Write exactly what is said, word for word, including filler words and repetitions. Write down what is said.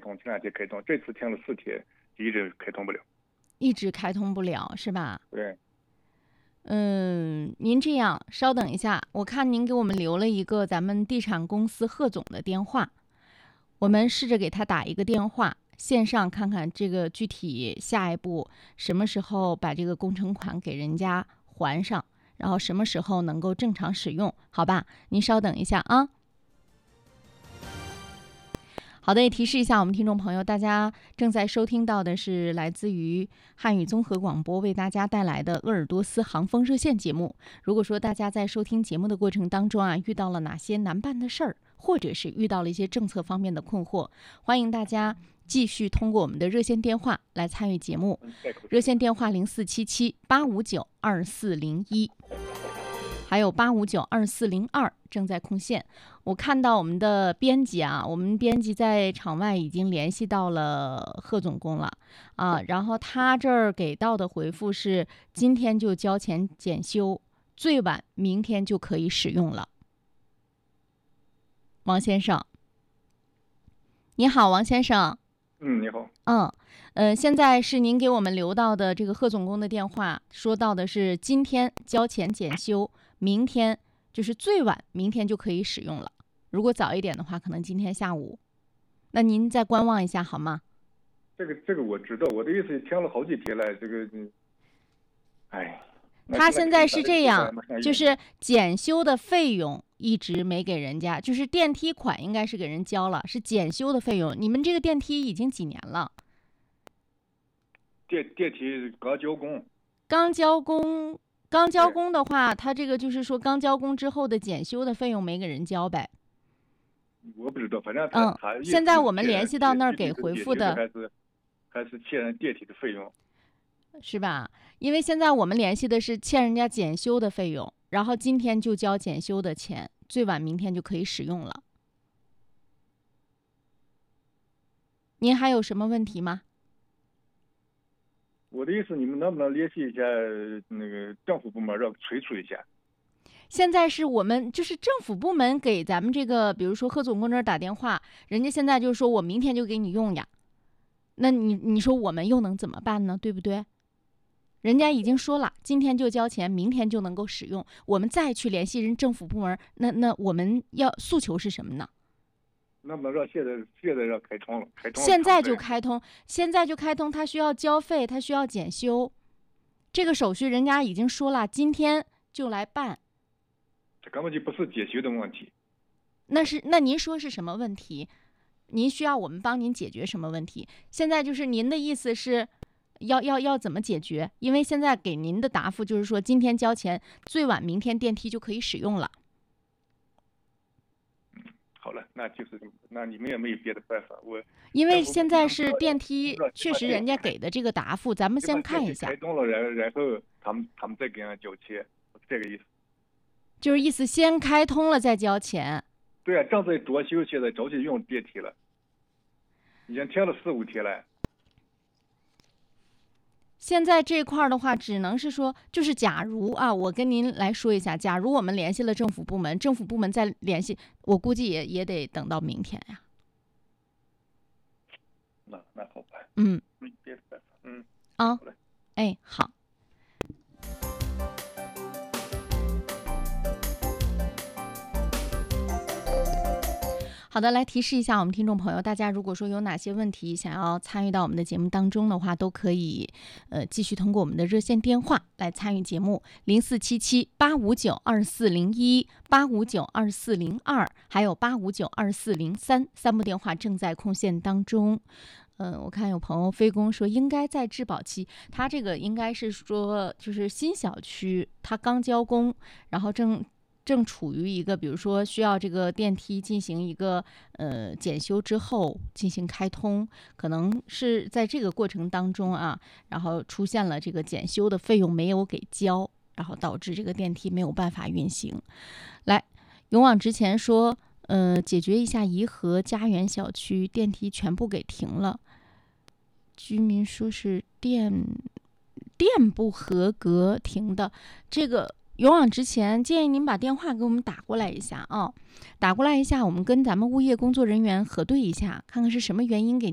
通，前两天开通，这次停了四天，一直开通不了， 一直开通不了是吧？ 对。 嗯，您这样稍等一下，我看您给我们留了一个咱们地产公司贺总的电话，我们试着给他打一个电话，线上看看这个具体下一步什么时候把这个工程款给人家还上，然后什么时候能够正常使用，好吧？您稍等一下啊。好的，也提示一下我们听众朋友，大家正在收听到的是来自于汉语综合广播为大家带来的鄂尔多斯航风热线节目。如果说大家在收听节目的过程当中啊，遇到了哪些难办的事儿，或者是遇到了一些政策方面的困惑，欢迎大家继续通过我们的热线电话来参与节目。热线电话零四七七八五九二四零一。还有八五九二四零二正在空线。我看到我们的编辑啊，我们编辑在场外已经联系到了贺总工了啊，然后他这儿给到的回复是今天就交钱检修，最晚明天就可以使用了。王先生，你好，王先生。 嗯，你好。 嗯，呃，现在是您给我们留到的这个贺总工的电话，说到的是今天交钱检修，明天就是最晚明天就可以使用了。如果早一点的话，可能今天下午。那您再观望一下好吗？ 这个这个我知道，我的意思停了好几天了，这个，哎。 他现在是这样，就是检修的费用一直没给人家，就是电梯款应该是给人交了，是检修的费用。你们这个电梯已经几年了？ 电电梯刚交工。 刚交工，刚交工的话，他这个就是说刚交工之后的检修的费用没给人交呗。 我不知道，反正他、 嗯、 他现在我们联系到那儿给回复的， 还是还是欠人电梯的费用。 是吧？因为现在我们联系的是欠人家检修的费用，然后今天就交检修的钱，最晚明天就可以使用了。您还有什么问题吗？ 我的意思，你们能不能联系一下那个政府部门，让催促一下？ 现在是我们就是政府部门给咱们这个，比如说贺总工这儿打电话，人家现在就说我明天就给你用呀，那你你说我们又能怎么办呢？对不对？人家已经说了，今天就交钱，明天就能够使用。我们再去联系人政府部门，那那我们要诉求是什么呢？ 能不能让现在现在让开通了？开通了现在就开通，现在就开通，他需要交费，他需要检修，这个手续人家已经说了，今天就来办。 这根本就不是检修的问题。 那是那您说是什么问题？您需要我们帮您解决什么问题？现在就是您的意思是？要要要怎么解决？因为现在给您的答复就是说，今天交钱，最晚明天电梯就可以使用了。 嗯，好了，那就是那你们也没有别的办法。我因为现在是电梯，确实人家给的这个答复，咱们先看一下。 开通了，然然后他们他们再给人交钱，这个意思。 就是意思先开通了再交钱。 对啊，正在装修，现在着急用电梯了，已经停了四五天了。 现在这块的话，只能是说，就是假如啊，我跟您来说一下，假如我们联系了政府部门，政府部门再联系，我估计也也得等到明天呀。 那那好吧。 嗯。 没别的办法。嗯。 啊。 好嘞。 哎，好。好的，来提示一下我们听众朋友，大家如果说有哪些问题想要参与到我们的节目当中的话，都可以呃继续通过我们的热线电话来参与节目，零四七七八五九二四零一、八五九二四零二，还有八五九二四零三，三部电话正在空线当中。嗯、呃，我看有朋友飞工说应该在质保期，他这个应该是说就是新小区，他刚交工，然后正。正处于一个，比如说需要这个电梯进行一个呃检修之后进行开通，可能是在这个过程当中啊，然后出现了这个检修的费用没有给交，然后导致这个电梯没有办法运行。来，勇往直前说，呃，解决一下颐和家园小区电梯全部给停了，居民说是电电不合格停的，这个。勇往直前，建议您把电话给我们打过来一下啊，打过来一下，我们跟咱们物业工作人员核对一下，看看是什么原因给